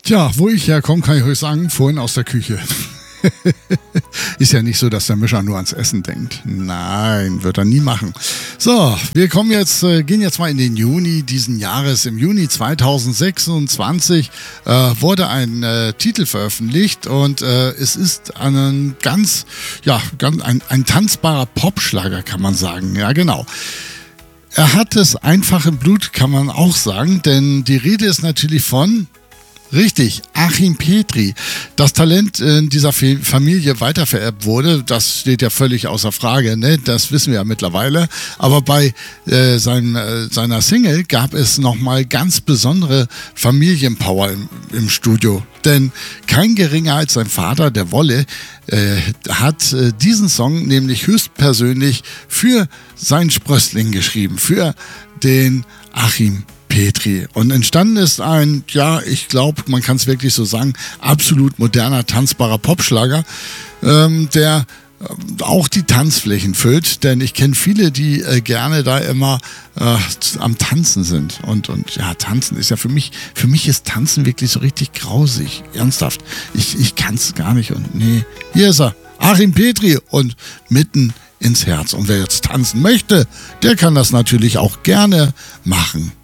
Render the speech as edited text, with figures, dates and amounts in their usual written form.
Tja, wo ich herkomme, kann ich euch sagen, vorhin aus der Küche. Ist ja nicht so, dass der Mischer nur ans Essen denkt. Nein, wird er nie machen. So, wir gehen jetzt mal in den Juni diesen Jahres. Im Juni 2026 wurde ein Titel veröffentlicht und es ist ein tanzbarer Popschlager, kann man sagen. Ja, genau. Er hat es einfach im Blut, kann man auch sagen, denn die Rede ist natürlich von... Richtig, Achim Petri. Das Talent in dieser Familie weitervererbt wurde, das steht ja völlig außer Frage, ne? Das wissen wir ja mittlerweile. Aber bei seiner Single gab es nochmal ganz besondere Familienpower im Studio. Denn kein geringer als sein Vater, der Wolle, hat diesen Song nämlich höchstpersönlich für seinen Sprössling geschrieben, für den Achim Petri. Und entstanden ist ein, ja, ich glaube, man kann es wirklich so sagen, absolut moderner, tanzbarer Popschlager, der auch die Tanzflächen füllt, denn ich kenne viele, die gerne da immer am Tanzen sind. Und ja, Tanzen ist ja für mich ist Tanzen wirklich so richtig grausig. Ernsthaft. Ich kann es gar nicht. Und nee, hier ist er, Achim Petri und mitten ins Herz. Und wer jetzt tanzen möchte, der kann das natürlich auch gerne machen.